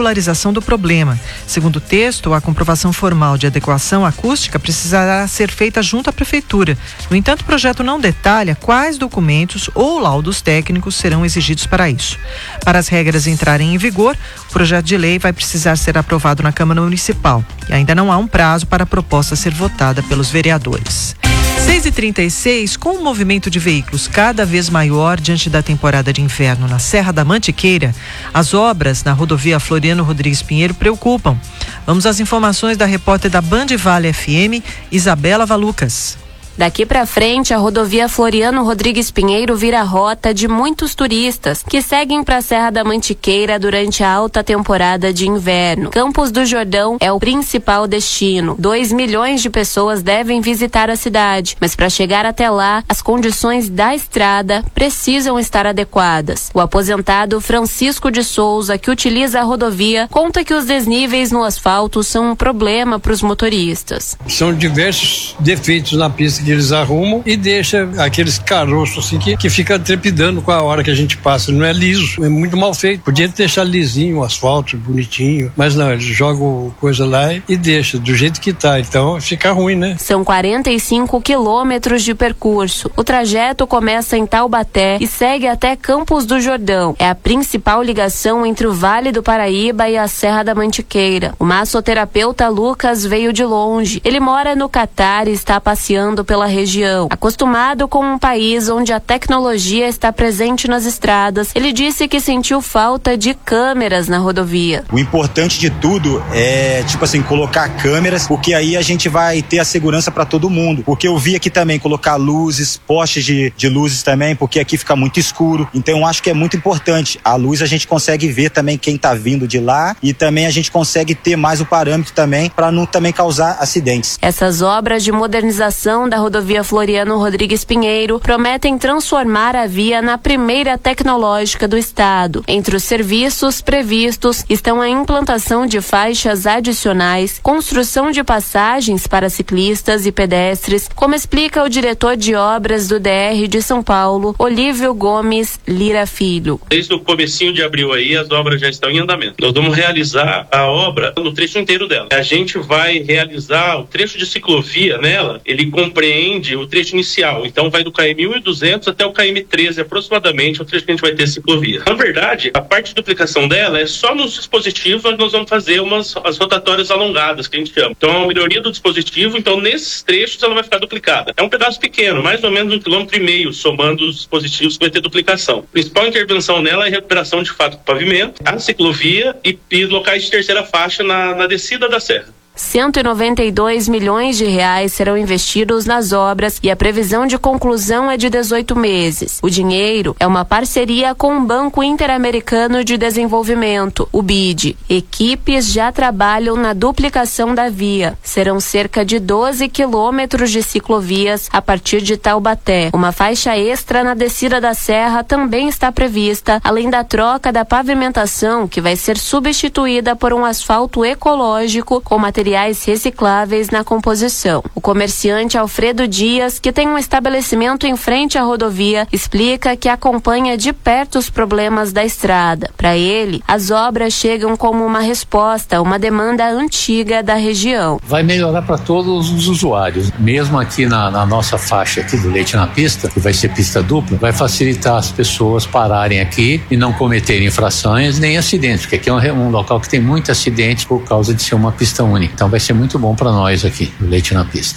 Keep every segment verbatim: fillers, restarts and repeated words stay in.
regularização do problema. Segundo o texto, a comprovação formal de adequação acústica precisará ser feita junto à Prefeitura. No entanto, o projeto não detalha quais documentos ou laudos técnicos serão exigidos para isso. Para as regras entrarem em vigor, o projeto de lei vai precisar ser aprovado na Câmara Municipal e ainda não há um prazo para a proposta ser votada pelos vereadores. seis e trinta e seis, com o movimento de veículos cada vez maior diante da temporada de inverno na Serra da Mantiqueira, as obras na rodovia Floriano Rodrigues Pinheiro preocupam. Vamos às informações da repórter da Band Vale F M, Isabela Valucas. Daqui para frente, a rodovia Floriano Rodrigues Pinheiro vira rota de muitos turistas que seguem para a Serra da Mantiqueira durante a alta temporada de inverno. Campos do Jordão é o principal destino. Dois milhões de pessoas devem visitar a cidade, mas para chegar até lá, as condições da estrada precisam estar adequadas. O aposentado Francisco de Souza, que utiliza a rodovia, conta que os desníveis no asfalto são um problema para os motoristas. São diversos defeitos na pista que eles arrumam e deixa aqueles caroços assim que, que fica trepidando com a hora que a gente passa. Não é liso, é muito mal feito. Podia deixar lisinho o asfalto, bonitinho, mas não, eles jogam coisa lá e deixa do jeito que tá, então fica ruim, né? São quarenta e cinco quilômetros de percurso. O trajeto começa em Taubaté e segue até Campos do Jordão. É a principal ligação entre o Vale do Paraíba e a Serra da Mantiqueira. O massoterapeuta Lucas veio de longe. Ele mora no Catar e está passeando pela região. Acostumado com um país onde a tecnologia está presente nas estradas, ele disse que sentiu falta de câmeras na rodovia. O importante de tudo é, tipo assim, colocar câmeras, porque aí a gente vai ter a segurança para todo mundo. Porque eu vi aqui também colocar luzes, postes de, de luzes também, porque aqui fica muito escuro. Então eu acho que é muito importante. A luz a gente consegue ver também quem tá vindo de lá e também a gente consegue ter mais o parâmetro também para não também causar acidentes. Essas obras de modernização da rodovia Floriano Rodrigues Pinheiro prometem transformar a via na primeira tecnológica do estado. Entre os serviços previstos estão a implantação de faixas adicionais, construção de passagens para ciclistas e pedestres, como explica o diretor de obras do D R de São Paulo, Olívio Gomes Lira Filho. Desde o comecinho de abril aí, as obras já estão em andamento. Nós vamos realizar a obra no trecho inteiro dela. A gente vai realizar o trecho de ciclovia nela, ele compreende o trecho inicial, então vai do K M mil e duzentos até o K M treze aproximadamente, o trecho que a gente vai ter ciclovia. Na verdade, a parte de duplicação dela é só nos dispositivos onde nós vamos fazer umas as rotatórias alongadas, que a gente chama. Então é uma melhoria do dispositivo, então nesses trechos ela vai ficar duplicada. É um pedaço pequeno, mais ou menos um quilômetro e meio, somando os dispositivos que vai ter duplicação. A principal intervenção nela é a recuperação de fato do pavimento, a ciclovia e, e locais de terceira faixa na, na descida da serra. cento e noventa e dois milhões de reais serão investidos nas obras e a previsão de conclusão é de dezoito meses. O dinheiro é uma parceria com o Banco Interamericano de Desenvolvimento, o B I D. Equipes já trabalham na duplicação da via. Serão cerca de doze quilômetros de ciclovias a partir de Taubaté. Uma faixa extra na descida da serra também está prevista, além da troca da pavimentação, que vai ser substituída por um asfalto ecológico com materiais materiais recicláveis na composição. O comerciante Alfredo Dias, que tem um estabelecimento em frente à rodovia, explica que acompanha de perto os problemas da estrada. Para ele, as obras chegam como uma resposta a uma demanda antiga da região. Vai melhorar para todos os usuários, mesmo aqui na, na nossa faixa aqui do Leite na Pista, que vai ser pista dupla, vai facilitar as pessoas pararem aqui e não cometerem infrações nem acidentes, porque aqui é um, um local que tem muitos acidentes por causa de ser uma pista única. Então vai ser muito bom para nós aqui, o Leite na Pista.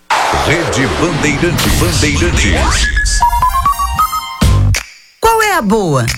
Rede Bandeirantes. Bandeirantes. Qual é a boa?